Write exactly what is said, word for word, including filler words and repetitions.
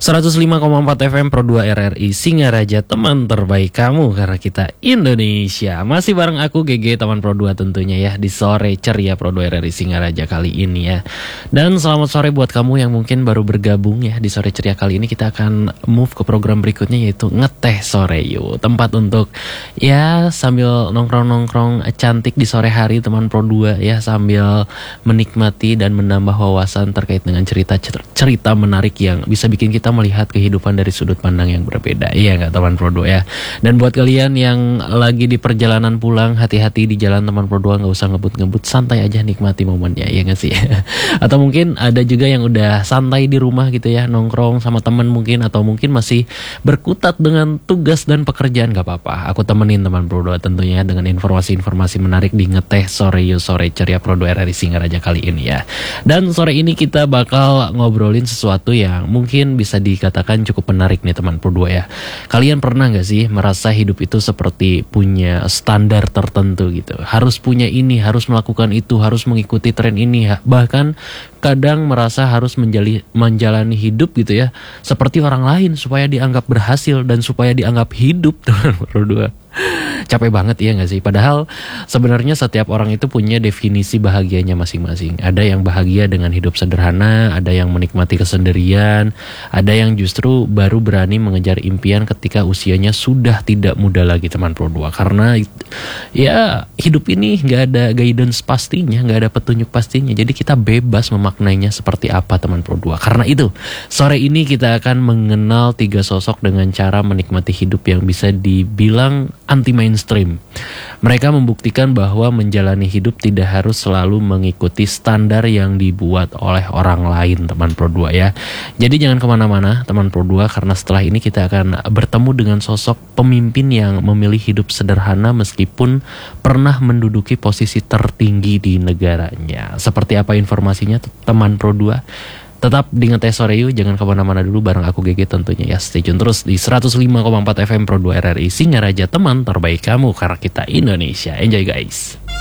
seratus lima koma empat F M Pro dua R R I Singaraja, teman terbaik kamu karena kita Indonesia. Masih bareng aku G G teman Pro dua tentunya ya di sore ceria Pro dua R R I Singaraja kali ini ya. Dan selamat sore buat kamu yang mungkin baru bergabung ya di sore ceria kali ini. Kita akan move ke program berikutnya yaitu Ngeteh Sore Yuk. Tempat untuk ya sambil nongkrong-nongkrong cantik di sore hari teman Pro dua ya, sambil menikmati dan menambah wawasan terkait dengan cerita-cerita menarik yang bisa bikin kita melihat kehidupan dari sudut pandang yang berbeda. Iya nggak teman Pro dua ya. Dan buat kalian yang lagi di perjalanan pulang, hati-hati di jalan teman Pro dua, nggak usah ngebut-ngebut, santai aja nikmati momennya, ya nggak sih? Atau mungkin ada juga yang udah santai di rumah gitu ya, nongkrong sama teman mungkin, atau mungkin masih berkutat dengan tugas dan pekerjaan, nggak apa-apa. Aku temenin teman Pro dua tentunya dengan informasi-informasi menarik di Ngeteh Sore Yuk Sore Ceria Pro dua R R I Singaraja kali ini ya. Dan sore ini kita bakal ngobrolin sesuatu yang mungkin bisa dikatakan cukup menarik nih teman Pro dua ya. Kalian pernah gak sih merasa hidup itu seperti punya standar tertentu gitu, harus punya ini, harus melakukan itu, harus mengikuti tren ini, bahkan kadang merasa harus menjali, menjalani hidup gitu ya seperti orang lain supaya dianggap berhasil dan supaya dianggap hidup teman Pro dua. Capek banget ya gak sih? Padahal sebenarnya setiap orang itu punya definisi bahagianya masing-masing. Ada yang bahagia dengan hidup sederhana, ada yang menikmati kesendirian, ada yang justru baru berani mengejar impian ketika usianya sudah tidak muda lagi teman Pro dua. Karena ya hidup ini gak ada guidance pastinya, gak ada petunjuk pastinya. Jadi kita bebas memaknainya seperti apa teman Pro dua. Karena itu sore ini kita akan mengenal tiga sosok dengan cara menikmati hidup yang bisa dibilang anti mainstream. Mereka membuktikan bahwa menjalani hidup tidak harus selalu mengikuti standar yang dibuat oleh orang lain teman Pro dua ya. Jadi jangan kemana-mana teman Pro dua, karena setelah ini kita akan bertemu dengan sosok pemimpin yang memilih hidup sederhana meskipun pernah menduduki posisi tertinggi di negaranya. Seperti apa informasinya teman Pro dua? Tetap di Ngeteh Sore Yuk, jangan kemana-mana dulu, bareng aku G G tentunya ya. Stay tune terus di seratus lima koma empat F M Pro dua R R I Singaraja, teman terbaik kamu karena kita Indonesia. Enjoy guys.